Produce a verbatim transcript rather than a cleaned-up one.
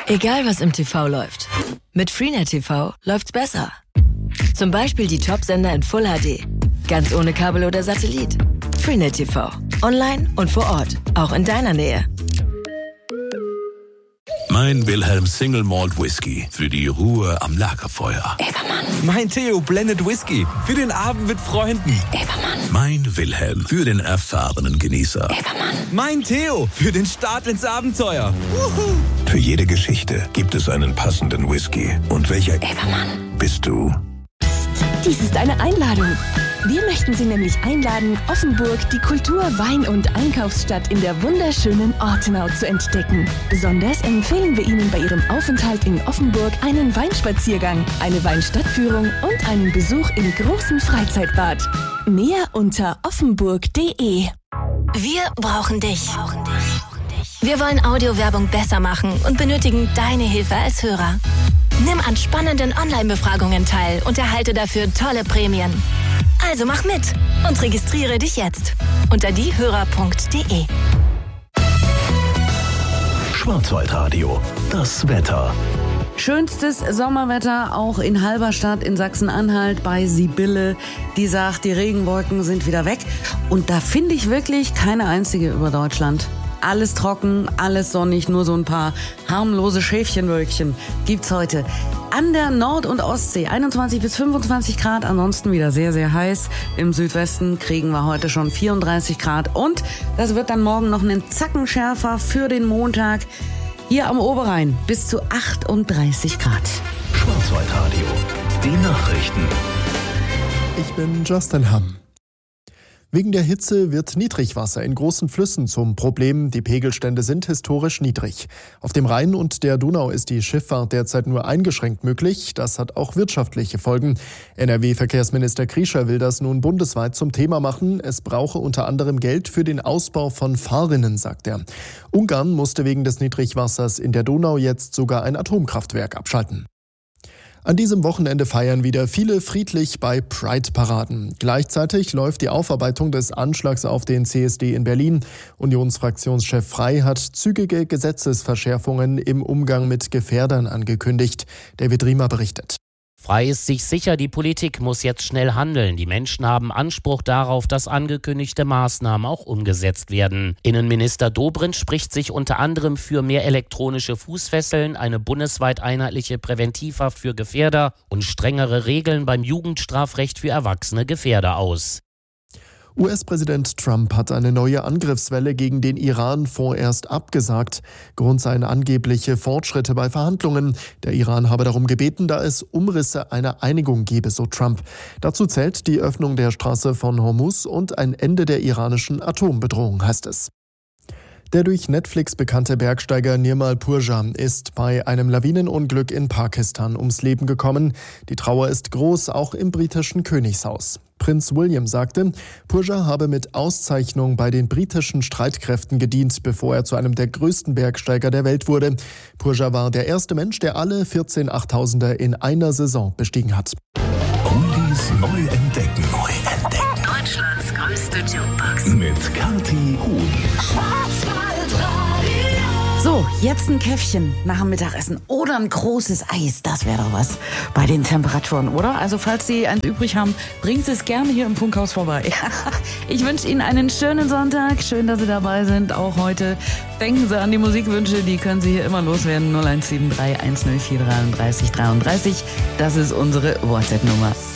Egal was im T V läuft, mit Freenet T V läuft's besser. Zum Beispiel die Top-Sender in Full H D, ganz ohne Kabel oder Satellit. Freenet T V, online und vor Ort, auch in deiner Nähe. Mein Wilhelm Single Malt Whisky für die Ruhe am Lagerfeuer. Evermann. Mein Theo Blended Whisky für den Abend mit Freunden. Evermann. Mein Wilhelm für den erfahrenen Genießer. Evermann. Mein Theo für den Start ins Abenteuer. Wuhu. Für jede Geschichte gibt es einen passenden Whisky. Und welcher Evermann bist du? Dies ist eine Einladung. Wir möchten Sie nämlich einladen, Offenburg, die Kultur-, Wein- und Einkaufsstadt in der wunderschönen Ortenau zu entdecken. Besonders empfehlen wir Ihnen bei Ihrem Aufenthalt in Offenburg einen Weinspaziergang, eine Weinstadtführung und einen Besuch im großen Freizeitbad. Mehr unter offenburg punkt de. Wir brauchen dich. Wir wollen Audiowerbung besser machen und benötigen deine Hilfe als Hörer. Nimm an spannenden Online-Befragungen teil und erhalte dafür tolle Prämien. Also mach mit und registriere dich jetzt unter diehörer punkt de. Schwarzwaldradio, das Wetter. Schönstes Sommerwetter auch in Halberstadt in Sachsen-Anhalt bei Sibylle. Die sagt, die Regenwolken sind wieder weg. Und da finde ich wirklich keine einzige über Deutschland. Alles trocken, alles sonnig, nur so ein paar harmlose Schäfchenwölkchen gibt's heute. An der Nord- und Ostsee einundzwanzig bis fünfundzwanzig Grad, ansonsten wieder sehr, sehr heiß. Im Südwesten kriegen wir heute schon vierunddreißig Grad und das wird dann morgen noch einen Zacken schärfer für den Montag. Hier am Oberrhein bis zu achtunddreißig Grad. Schwarzwaldradio, die Nachrichten. Ich bin Justin Hamm. Wegen der Hitze wird Niedrigwasser in großen Flüssen zum Problem. Die Pegelstände sind historisch niedrig. Auf dem Rhein und der Donau ist die Schifffahrt derzeit nur eingeschränkt möglich. Das hat auch wirtschaftliche Folgen. N R W-Verkehrsminister Kriescher will das nun bundesweit zum Thema machen. Es brauche unter anderem Geld für den Ausbau von Fahrrinnen, sagt er. Ungarn musste wegen des Niedrigwassers in der Donau jetzt sogar ein Atomkraftwerk abschalten. An diesem Wochenende feiern wieder viele friedlich bei Pride-Paraden. Gleichzeitig läuft die Aufarbeitung des Anschlags auf den C S D in Berlin. Unionsfraktionschef Frey hat zügige Gesetzesverschärfungen im Umgang mit Gefährdern angekündigt. David Riemer berichtet. Frey ist sich sicher, die Politik muss jetzt schnell handeln. Die Menschen haben Anspruch darauf, dass angekündigte Maßnahmen auch umgesetzt werden. Innenminister Dobrindt spricht sich unter anderem für mehr elektronische Fußfesseln, eine bundesweit einheitliche Präventivhaft für Gefährder und strengere Regeln beim Jugendstrafrecht für erwachsene Gefährder aus. U S-Präsident Trump hat eine neue Angriffswelle gegen den Iran vorerst abgesagt. Grund seien angebliche Fortschritte bei Verhandlungen. Der Iran habe darum gebeten, da es Umrisse einer Einigung gebe, so Trump. Dazu zählt die Öffnung der Straße von Hormuz und ein Ende der iranischen Atombedrohung, heißt es. Der durch Netflix bekannte Bergsteiger Nirmal Purja ist bei einem Lawinenunglück in Pakistan ums Leben gekommen. Die Trauer ist groß, auch im britischen Königshaus. Prinz William sagte, Purja habe mit Auszeichnung bei den britischen Streitkräften gedient, bevor er zu einem der größten Bergsteiger der Welt wurde. Purja war der erste Mensch, der alle vierzehn Achttausender in einer Saison bestiegen hat. Oldies neu entdecken. Neu entdecken. Deutschlands größte Jukebox. Mit Kathi Huhn. So, jetzt ein Käffchen nach dem Mittagessen oder ein großes Eis, das wäre doch was bei den Temperaturen, oder? Also falls Sie eins übrig haben, bringen Sie es gerne hier im Funkhaus vorbei. Ich wünsche Ihnen einen schönen Sonntag, schön, dass Sie dabei sind, auch heute. Denken Sie an die Musikwünsche, die können Sie hier immer loswerden, null eins sieben drei, eins null vier, dreiunddreißig dreiunddreißig. Das ist unsere WhatsApp-Nummer.